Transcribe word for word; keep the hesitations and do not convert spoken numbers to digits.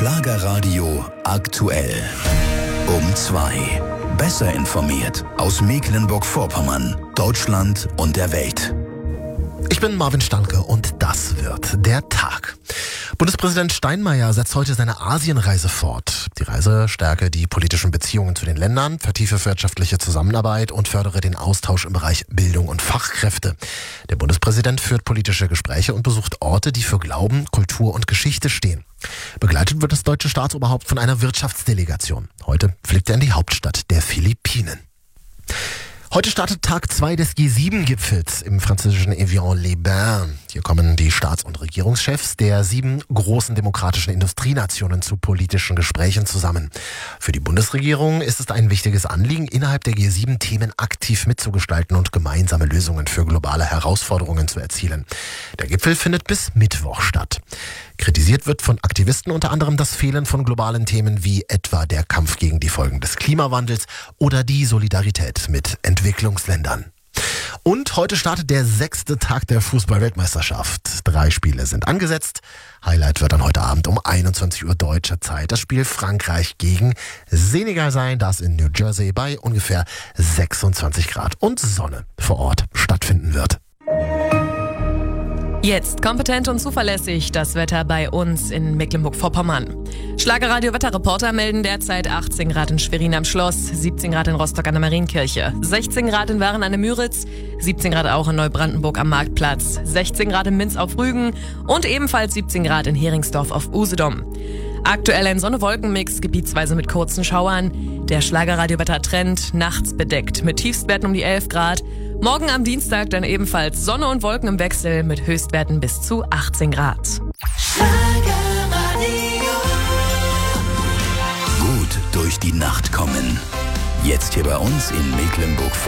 Schlagerradio aktuell. Um zwei. Besser informiert aus Mecklenburg-Vorpommern, Deutschland und der Welt. Ich bin Marvin Stanke und das wird der Tag. Bundespräsident Steinmeier setzt heute seine Asienreise fort. Die Reise stärke die politischen Beziehungen zu den Ländern, vertiefe wirtschaftliche Zusammenarbeit und fördere den Austausch im Bereich Bildung und Fachkräfte. Der Bundespräsident führt politische Gespräche und besucht Orte, die für Glauben, Kultur und Geschichte stehen. Begleitet wird das deutsche Staatsoberhaupt von einer Wirtschaftsdelegation. Heute fliegt er in die Hauptstadt der Philippinen. Heute startet Tag zwei des G sieben Gipfels im französischen Evian-les-Bains. Hier kommen die Staats- und Regierungschefs der sieben großen demokratischen Industrienationen zu politischen Gesprächen zusammen. Für die Bundesregierung ist es ein wichtiges Anliegen, innerhalb der G sieben Themen aktiv mitzugestalten und gemeinsame Lösungen für globale Herausforderungen zu erzielen. Der Gipfel findet bis Mittwoch statt. Kritisiert wird von Aktivisten unter anderem das Fehlen von globalen Themen wie etwa der Kampf gegen die Folgen des Klimawandels oder die Solidarität mit Entwicklungsländern. Und heute startet der sechste Tag der Fußball-Weltmeisterschaft. Drei Spiele sind angesetzt. Highlight wird dann heute Abend um einundzwanzig Uhr deutscher Zeit das Spiel Frankreich gegen Senegal sein, das in New Jersey bei ungefähr sechsundzwanzig Grad und Sonne vor Ort stattfinden wird. Jetzt kompetent und zuverlässig das Wetter bei uns in Mecklenburg-Vorpommern. Schlagerradio-Wetterreporter melden derzeit achtzehn Grad in Schwerin am Schloss, siebzehn Grad in Rostock an der Marienkirche, sechzehn Grad in Waren an der Müritz, siebzehn Grad auch in Neubrandenburg am Marktplatz, sechzehn Grad in Minz auf Rügen und ebenfalls siebzehn Grad in Heringsdorf auf Usedom. Aktuell ein Sonne-Wolken-Mix, gebietsweise mit kurzen Schauern. Der Schlagerradio-Wetter-Trend nachts bedeckt mit Tiefstwerten um die elf Grad. Morgen am Dienstag dann ebenfalls Sonne und Wolken im Wechsel mit Höchstwerten bis zu achtzehn Grad. Gut durch die Nacht kommen. Jetzt hier bei uns in Mecklenburg-Vorpommern.